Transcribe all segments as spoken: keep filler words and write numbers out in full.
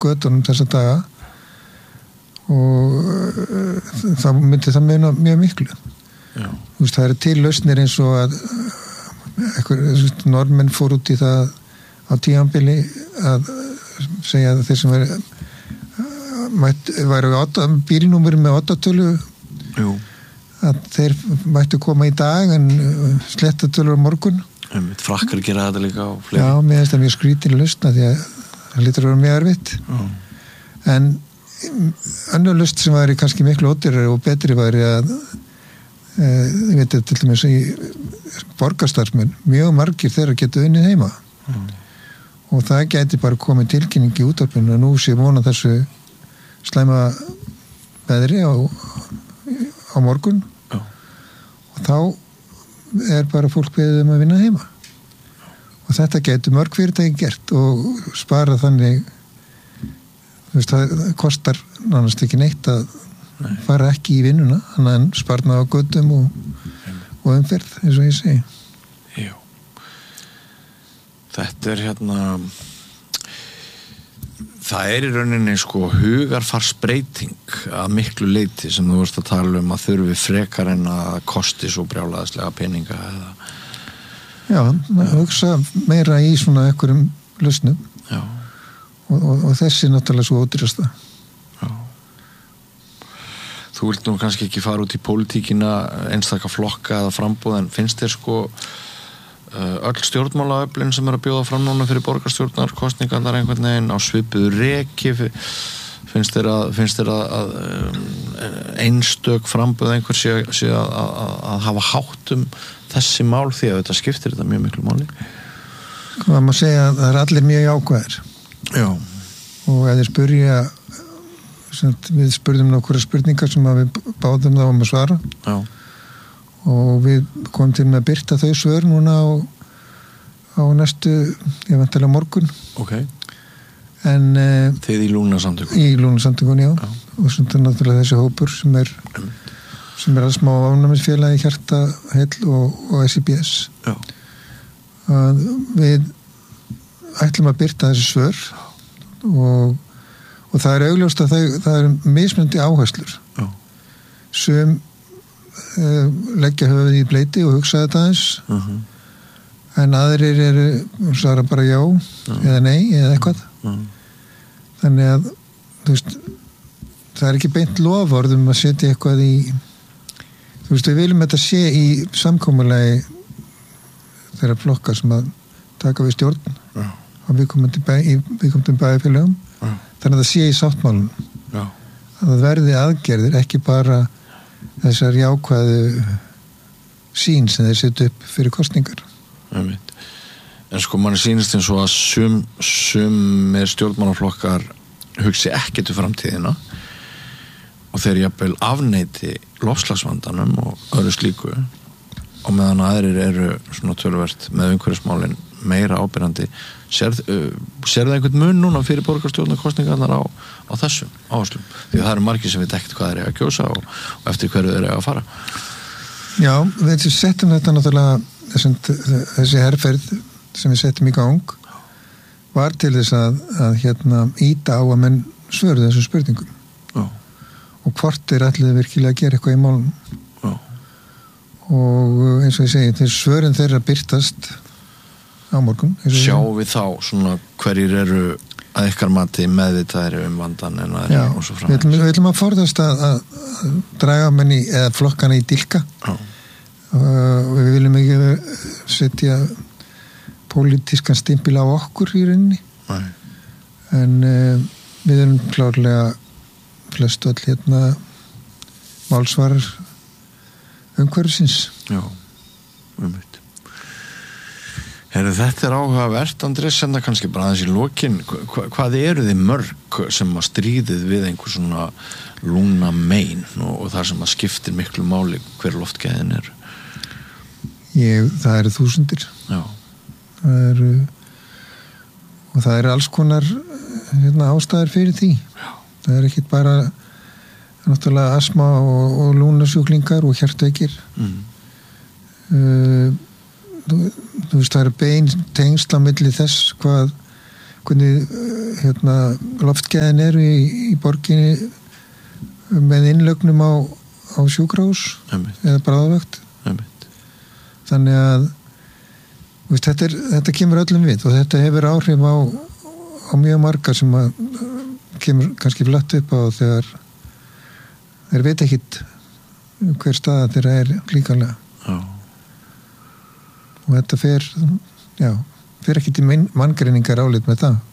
götunum þessa daga og uh, þá myndi það muna mjög miklu. Já. Þú veist, það eru til lausnir eins og að eitthvað, normenn fór út í það á tímabili að segja að þeir sem væri mætt, væri bílnúmer með áttatölu Jú. að þeir mættu koma í dag en slettatölur á morgun. Einmitt, frakkar gera þetta líka á fleiri. Já, mér finnst það mjög skrítin lausna því að það lítur að vera mjög erfitt. Já. En önnur lausn sem væri kannski miklu ódýrari og betri væri að e, ég veit til dæmis í borgarstarfsmenn, mjög margir þeirra geta unnið heima. Mm. Og það gæti bara komið tilkynning í útvarpinu og nú sé vona þessu slæma veðri á, á morgun. Já. Og þá er bara fólk beðið um að vinna heima. Og þetta getur mörg fyrirtæki gert og spara þannig, þú veist, það kostar nánast ekki neitt að Nei. fara ekki í vinnuna, annað en sparna á göttum og, og umferð, eins og ég segi. Jú. Þetta er hérna, það er í rauninni sko hugarfarsbreyting að miklu leyti sem þú vorst að tala um að þurfi frekar en að kosti svo brjálæðislega peninga eða. Já, að hugsa meira í svona einhverjum lausnum. Já. Og, og, og þessi er náttúrulega svo ódýrasta. Já. Þú vilt nú kannski ekki fara út í pólitíkina einstaka flokka eða framboð en finnst þér sko öll stjórnmálaöflin sem er að bjóða fram núna fyrir borgarstjórnar kosningarnar einhvern veginn á svipuðu reki finnst þér að, finnst þér að, að einstök framboð einhver sé, sé að, að, að hafa hátt um þessi mál því að þetta skiptir þetta mjög miklu máli? Hvað maður segja að það er allir mjög jákvæðir. Já. Og ef þeir spyrja við spurðum nokkura spurningar sem við báðum þá um að svara. Já. Og við komum til með að birta þau svör núna á, á næstu, ég vantilega morgun. Ok. En uh, þið í Lúnasamtökun? Í Lúnasamtökun, já. já. Og svona náttúrulega þessi hópur sem er mm. sem er að smá ánæmisfélagi Hjarta, Heill og, og S I B S. Já. Að við ætlum að birta þessi svör og, og það er augljóst að það, það er mismunandi áherslur. Já. Sum uh, leggja höfuð í bleiti og hugsa þetta aðeins uh-huh. en aðrir eru svara bara já uh-huh. eða nei eða eitthvað uh-huh. þannig að þú veist, það er ekki beint lofvörðum að setja eitthvað í þú veist, við viljum þetta sé í samkomulagi þeirra flokkar sem að taka við stjórn já. á viðkomandi bæ, bæjarfélögum já. þannig að það sé í sáttmálunum já. að það verði aðgerðir, ekki bara þessar jákvæðu sín sem þeir setja upp fyrir kosningar. En sko mann sýnist eins og að sum, sum er stjórnmálaflokkar hugsi ekki til framtíðina og þeir jafnvel afneiti loftslagsvandanum og öðru slíku og meðan aðrir eru svona töluvert með umhverfismálin meira ábyrjandi sér, uh, sér það einhvern mun núna fyrir borgarstjórnarkosningarnar á, á þessum áherslum því að það eru margir sem veit ekkert hvað þeir eiga að kjósa og, og eftir hverju þeir eiga að fara. Já, við settum þetta náttúrulega þessi, þessi herferð sem við settum í gang var til þess að, að hérna íta á að menn svöru þessum spurningum. Já. Og hvort er allir virkilega að gera eitthvað í málum. Já. Og eins og ég segi, þeir svörin þeirra byrtast á morgun. Sjáum við þá svona hverjir eru að ykkar mati meðvitaðir um vandan en að Já, og svo við ætlum, við ætlum að forðast að, að, að draga menni eða flokkana í dilka og uh, við viljum ekki setja pólitískan stimpil á okkur í rauninni. Nei. En uh, við erum klárlega flest öll hérna málsvarar umhverfisins. Já, umvitt. Heru, þetta er áhugavert, Andrés, en það kannski bara aðeins í lokin. Hva, hvað eru þið mörg sem að stríðið við einhver svona lúna mein og, og það sem að skiptir miklu máli hver loftgæðin er? Ég, það eru þúsundir. Já. Það eru, og það eru alls konar hérna, ástæður fyrir því. Já. Það er ekki bara náttúrulega astma og, og lúnasjúklingar og hjartveikir. Mm. Uh, þú, þú veist, það eru bein tengsla milli þess hvað hvernig hérna, loftgæðin eru í, í borginni með innlögnum á, á sjúkrahús eða bráðavökt. Þannig að veist, þetta, er, þetta kemur öllum við og þetta hefur áhrif á, á mjög margar sem að kemur kannski flatt upp á þegar þeir veit ekkit hver staða þeirra er líkanlega. Já. Og þetta fer, já, fer ekkit í manngreiningar álit með það.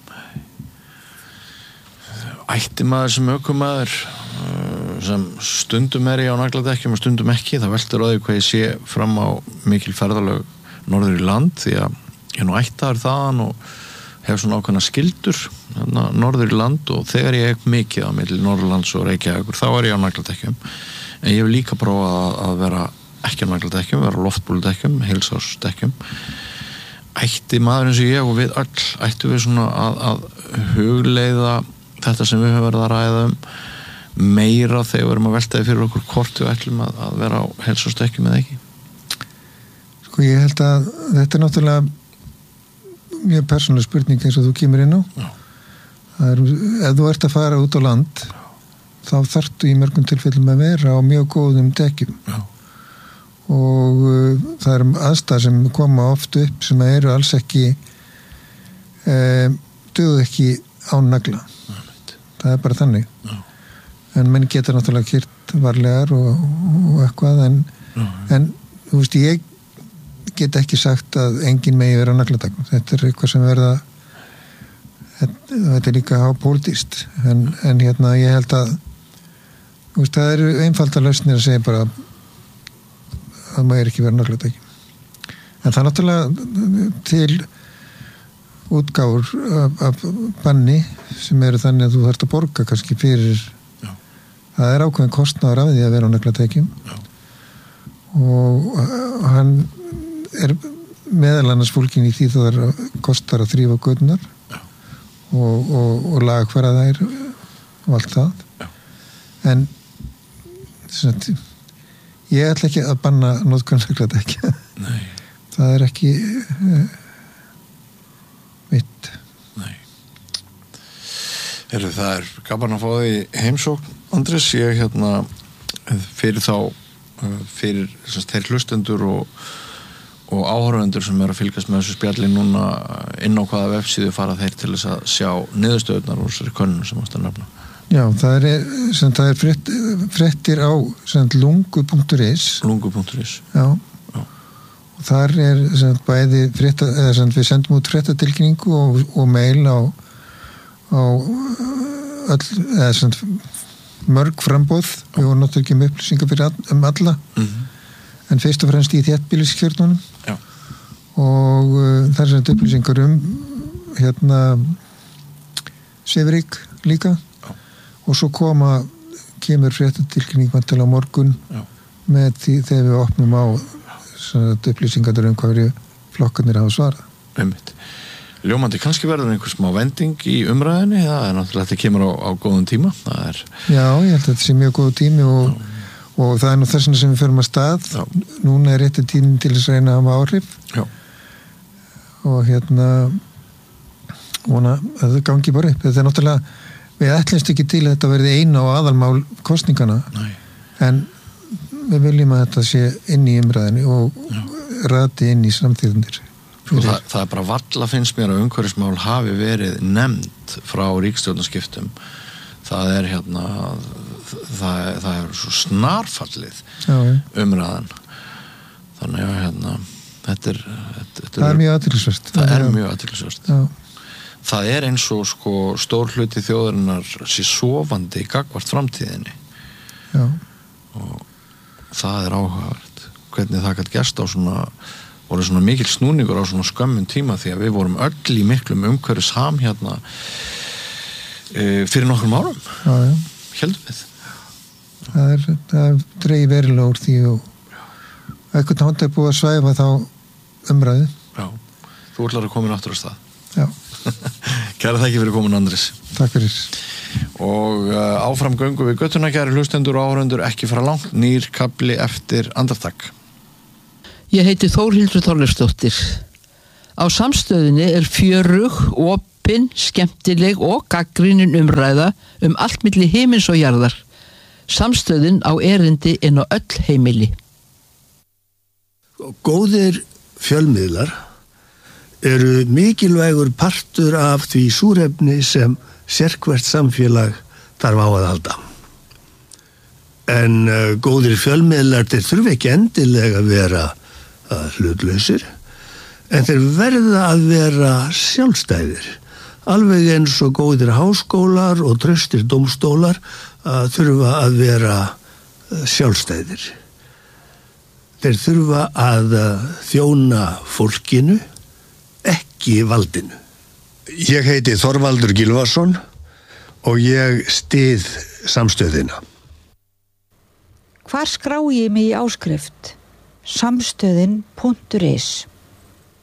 Ætti maður sem ökumaður sem stundum er ég á nagladekkjum og stundum ekki, það veltur á því hvað ég sé fram á mikil ferðalög norður í land því að ég er nú ættaður þaðan og hef svona ákveðna skildur hérna, norður í land og þegar ég hef mikið á milli Norðurlands og Reykjavíkur þá er ég á nagladekkjum en ég hef líka prófað að, að vera ekki á nagladekkjum, vera á loftbóludekkjum, heilsársdekkjum. Ætti maður eins og ég og við öll ættu við svona að, að hugleiða þetta sem við höfum verið að ræða um meira þegar við erum að veltaði fyrir okkur hvort við ætlum að, að vera á heilsársdekkjum eða ekki? Sko ég held að þetta er náttúrulega mjög persónuleg spurning eins og þú kemur inn á. Já. Það er, ef þú ert að fara út á land Já. Þá þarftu í mörgum tilfellum að vera á mjög góðum dekkjum. Já. Og uh, það er aðstæður sem koma oft upp sem eru alls ekki uh, duðu ekki án nagla. Já. Það er bara þannig. Já. En menn geta náttúrulega kýrt varlegar og, og eitthvað en, en þú veist ég get ekki sagt að enginn megi vera á nagladekkjum. Þetta er eitthvað sem verða þetta, þetta er líka hápólitískt en, en hérna ég held að þú veist það eru einfaldar lausnir að segja bara að maður ekki vera á nagladekkjum. En það er náttúrulega til útgáfur af, af banni sem eru þannig að þú þarft að borga kannski fyrir Já. Það er ákveðin kostnaður af því að vera á nagladekkjum og hann er meðal annars fólkin í því það er kostar að þrífa götunar og, og, og laga hverja þær og allt það Já. En svona, ég ætla ekki að banna notkun nagladekkja. Nei. Það er ekki uh, mitt. Nei. Heru, það er gaman að fá því heimsókn Andrés, ég hérna fyrir þá fyrir þess að þeir hlustendur og og áhorfendur sem eru að fylgjast með þessu spjalli núna inn á hvaða vefsíðu fara þeir til þess að sjá niðurstöðurnar úr þessari könnun sem ást að nefna. Já, það er, sem, það er frett, frettir á lungu punktur is lungu punktur is Já. Já. Og þar er sem, bæði fretta, eða sem við sendum út frettatilkynningu og, og mail á, á öll, eða sem mörg frambóð Já. Við vorum náttúrulega ekki með upplýsingar fyrir all, um alla mm-hmm. En fyrst og fremst í þéttbýliskjörnunum og uh, það er svona upplýsingar um hérna Sifrík líka Já. Og svo koma kemur fréttatilkynning til á morgun Já. Með því þegar við opnum á svona upplýsingar um hvað flokkarnir hafa svarað. Einmitt. Ljómandi, kannski verður einhver smá vending í umræðinni, það er náttúrulega þetta kemur á, á góðum tíma. Það er... Já, ég held að þetta sé mjög góð tími og Já. Og það er nú þess vegna sem við förum að stað Já. Núna er rétti tíminn til þess að reyna að hafa áhrif Já. Og hérna vona að það gangi bara upp þetta er náttúrulega við ætlumst ekki til að þetta verði eina og aðalmál kosningana Nei. En við viljum að þetta sé inn í umræðinni og Já. Rati inn í samtíðundir það, það er bara varla finnst mér að umhverfismál hafi verið nefnd frá ríkisstjórnarskiptum það er hérna það er, það er svo snarfallið Já, umræðan þannig að hérna þetta er, þetta, þetta það er mjög athyglisvert það er mjög athyglisvert það er eins og sko stór hluti þjóðarinnar sé sofandi gagnvart framtíðinni Já. Og það er áhugavert hvernig það gæti gerst á svona voru svona mikil snúningur á svona skömmun tíma því að við vorum öll í miklum umhverfisham hérna e, fyrir nokkrum árum Já, já. Heldum við það er, það dreigi verulega úr því og eitthvað nátt er búið að svæfa þá umræðu Já, þú ætlar að koma náttúr á stað Já Kæra þakki fyrir komin Andrés Takk fyrir Og uh, áfram göngu við göttuna kæri hlustendur og áhorfendur ekki fara langt nýr kafli eftir andartak Ég heiti Þórhildur Þorleifsdóttir Á Samstöðinni er fjörug, opin, skemmtileg og gagnrýnin umræða um allt milli himins og jarðar. Samstöðin á erindi inn á öll heimili. Góðir fjölmiðlar eru mikilvægur partur af því súrefni sem sérhvert samfélag þarf á að halda. En uh, góðir fjölmiðlar þeir þurfa ekki endilega að vera uh, hlutlausir, en þeir verða að vera sjálfstæðir. Alveg eins og góðir háskólar og traustir dómstólar uh, þurfa að vera uh, sjálfstæðir. Þeir þurfa að uh, þjóna fólkinu, ekki valdinu. Ég heiti Þorvaldur Gylfason og ég styð Samstöðina. Hvar skrái ég mig í áskrift? samstöðin punktur is